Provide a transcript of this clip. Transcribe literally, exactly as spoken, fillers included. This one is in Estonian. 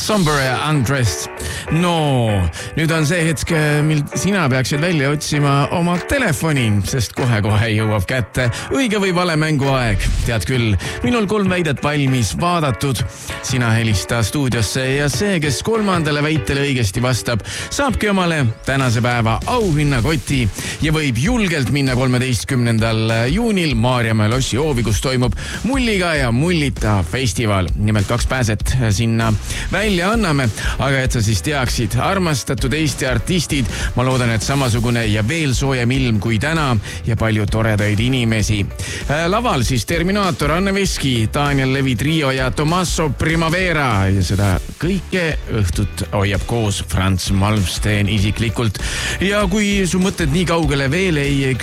Somber ja Undressed. No, nüüd on see hetk, mil sina peaksid välja otsima oma telefoni, sest kohe-kohe jõuab kätte õige või vale mänguaeg. Tead küll, minul kolm väidet valmis vaadatud. Sina helista stuudiosse ja see, kes kolmandale väitele õigesti vastab, saabki omale tänase päeva auhinnakoti ja võib julgelt minna kolmeteistkümnendal juunil Maarjamäe lossi hoovi, kus toimub Mulliga ja Mullita festival. Nimelt kaks pääset sinna välja anname, aga et sa siis teaksid, armastatud Eesti artistid, ma loodan, et samasugune ja veel soojem ilm kui täna ja palju toredaid inimesi. Laval siis Terminaator, Anne Veski, Daniel Levi trio ja Tommaso Primavera ja seda kõike õhtut hoiab koos Franz Malmsteen isiklikult. Ja kui su mõtted nii kaugele veel ei